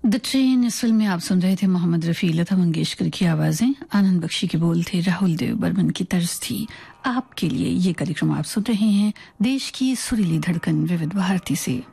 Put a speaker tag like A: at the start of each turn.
A: The train इस film में आप सुन रहे थे मोहम्मद रफ़ी, लता मंगेशकर की आवाजें, आनंद बख्शी के बोल थे, राहुल देव बर्मन की तर्ज थी। आपके लिए ये कार्यक्रम आप सुन रहे हैं देश की सुरीली धड़कन विविध भारती से।